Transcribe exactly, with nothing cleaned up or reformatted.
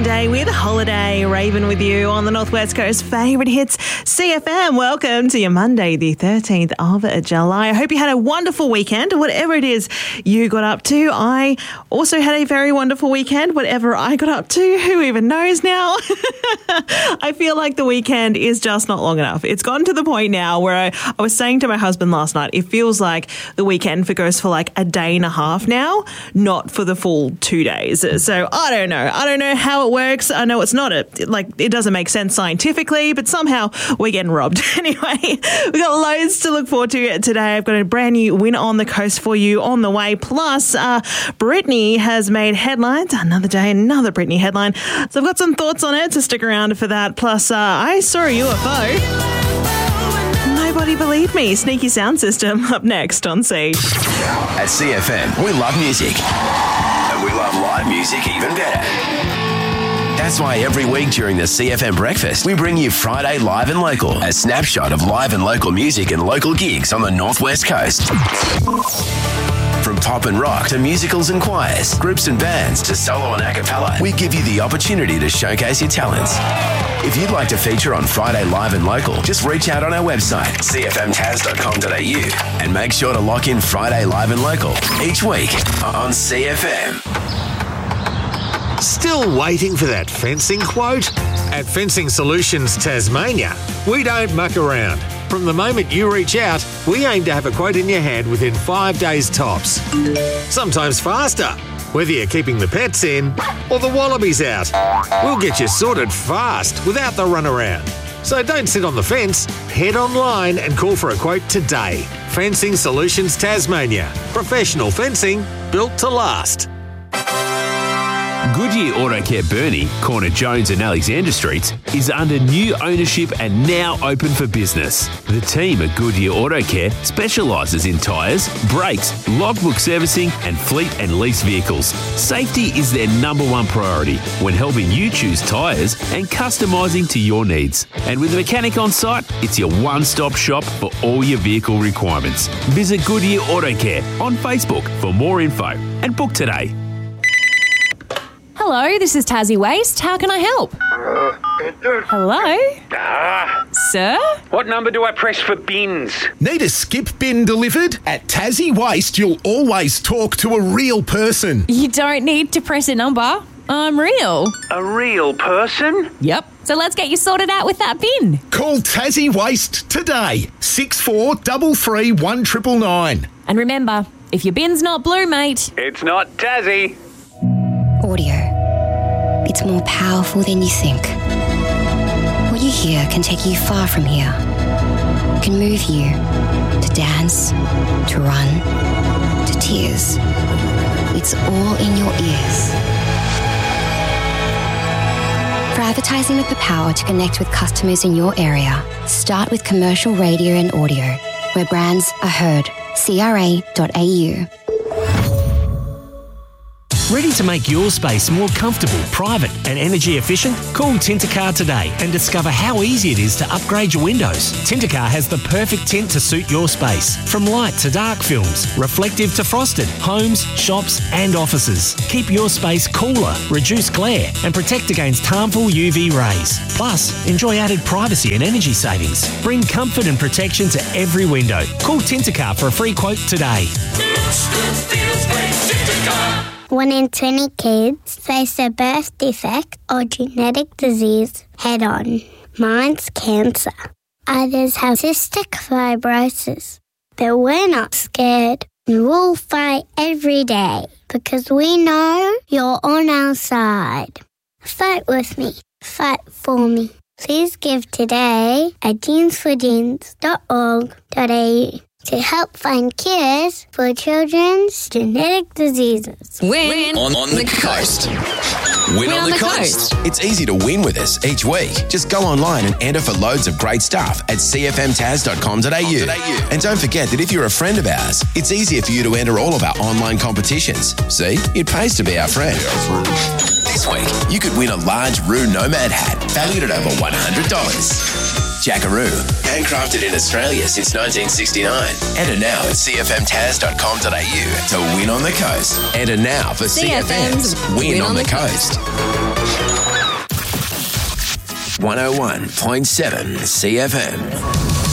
Green Day with Holiday. Raven with you on the Northwest Coast favourite hits C F M. Welcome to your Monday, the thirteenth of July. I hope you had a wonderful weekend, whatever it is you got up to. I also had a very wonderful weekend, whatever I got up to. Who even knows now? I feel like the weekend is just not long enough. It's gotten to the point now where I, I was saying to my husband last night, it feels like the weekend for goes for like a day and a half now, not for the full two days. So I don't know. I don't know how it works. I know it's not a, like, it doesn't make sense scientifically, but somehow we're getting robbed. Anyway, we've got loads to look forward to today. I've got a brand new win on the coast for you on the way. Plus, uh, Britney has made headlines. Another day, another Britney headline. So I've got some thoughts on it, so stick around for that. Plus, uh, I saw a U F O. Nobody believed me. Sneaky sound system up next on C. At C F M, we love music. And we love live music even better. That's why every week during the C F M breakfast, we bring you Friday Live and Local, a snapshot of live and local music and local gigs on the Northwest Coast. From pop and rock to musicals and choirs, groups and bands to solo and a cappella, we give you the opportunity to showcase your talents. If you'd like to feature on Friday Live and Local, just reach out on our website, c f m taz dot com dot a u, and make sure to lock in Friday Live and Local each week on C F M. Still waiting for that fencing quote? At Fencing Solutions Tasmania, we don't muck around. From the moment you reach out, we aim to have a quote in your hand within five days tops. Sometimes faster, whether you're keeping the pets in or the wallabies out. We'll get you sorted fast without the runaround. So don't sit on the fence, head online and call for a quote today. Fencing Solutions Tasmania. Professional fencing built to last. Goodyear Auto Care Burnie, corner Jones and Alexander Streets, is under new ownership and now open for business. The team at Goodyear Auto Care specialises in tyres, brakes, logbook servicing and fleet and lease vehicles. Safety is their number one priority when helping you choose tyres and customising to your needs. And with a mechanic on site, it's your one-stop shop for all your vehicle requirements. Visit Goodyear Auto Care on Facebook for more info and book today. Hello, this is Tassie Waste. How can I help? Uh, Hello? Ah. Sir? What number do I press for bins? Need a skip bin delivered? At Tassie Waste, you'll always talk to a real person. You don't need to press a number. I'm real. A real person? Yep. So let's get you sorted out with that bin. Call Tassie Waste today. six four three three one nine nine nine. And remember, if your bin's not blue, mate... It's not Tassie. Audio. It's more powerful than you think. What you hear can take you far from here. It can move you to dance, to run, to tears. It's all in your ears. For advertising with the power to connect with customers in your area, start with commercial radio and audio, where brands are heard. c r a dot a u. Ready to make your space more comfortable, private and energy efficient? Call Tintercar today and discover how easy it is to upgrade your windows. Tintercar has the perfect tint to suit your space. From light to dark films, reflective to frosted, homes, shops and offices. Keep your space cooler, reduce glare and protect against harmful U V rays. Plus, enjoy added privacy and energy savings. Bring comfort and protection to every window. Call Tintercar for a free quote today. One in twenty kids face a birth defect or genetic disease head-on. Mine's cancer. Others have cystic fibrosis. But we're not scared. We'll fight every day because we know you're on our side. Fight with me. Fight for me. Please give today at jeans for jeans dot org dot a u. to help find cures for children's genetic diseases. Win, on, on the coast. Win, win on, on the, the coast. coast. It's easy to win with us each week. Just go online and enter for loads of great stuff at c f m taz dot com dot a u. And don't forget that if you're a friend of ours, it's easier for you to enter all of our online competitions. See, it pays to be our friend. This week, you could win a large Roo Nomad hat valued at over one hundred dollars. Jackaroo, handcrafted in Australia since nineteen sixty-nine. Enter now at c f m taz dot com dot a u to win on the coast. Enter now for C F M's Win, win on, on the, the coast. coast. one oh one point seven C F M.